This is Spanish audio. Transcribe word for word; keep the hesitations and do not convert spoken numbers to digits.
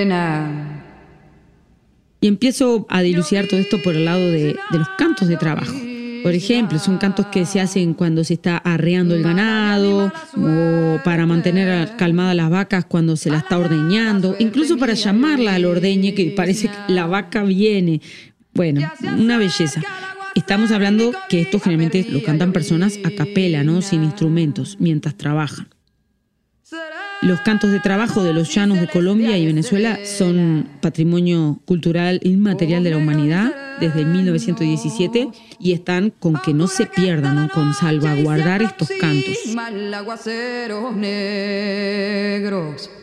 Y empiezo a dilucidar todo esto por el lado de, de los cantos de trabajo. Por ejemplo, son cantos que se hacen cuando se está arreando el ganado o para mantener calmadas las vacas cuando se la está ordeñando, incluso para llamarla al ordeñe, que parece que la vaca viene. Bueno, una belleza. Estamos hablando que esto generalmente lo cantan personas a capela, ¿no? Sin instrumentos, mientras trabajan. Los cantos de trabajo de los llanos de Colombia y Venezuela son patrimonio cultural inmaterial de la humanidad desde mil novecientos diecisiete y están con que no se pierdan, ¿no? Con salvaguardar estos cantos.